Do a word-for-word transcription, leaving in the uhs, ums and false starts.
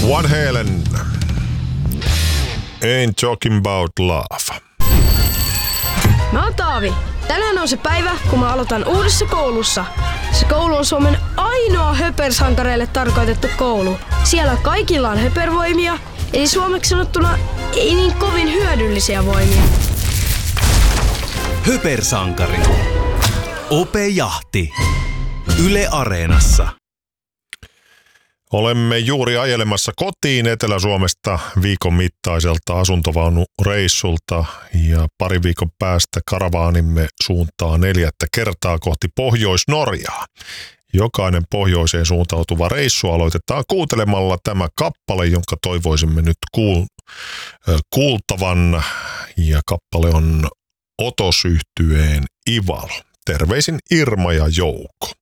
Van Halen. Ain't talking about love. Mä oon Taavi. Tänään on se päivä, kun mä aloitan uudessa koulussa. Se koulu on Suomen ainoa höpersankareille tarkoitettu koulu. Siellä kaikilla on höpervoimia, eli suomeksi sanottuna ei niin kovin hyödyllisiä voimia. Höpersankari. Ope Jahti. Yle Areenassa. Olemme juuri ajelemassa kotiin Etelä-Suomesta viikon mittaiselta asuntovaunureissulta ja pari viikon päästä karavaanimme suuntaa neljättä kertaa kohti Pohjois-Norjaa. Jokainen pohjoiseen suuntautuva reissu aloitetaan kuuntelemalla tämä kappale, jonka toivoisimme nyt kuul- kuultavan, ja kappale on Otos-yhtyeen Ivalo. Terveisin Irma ja Jouko.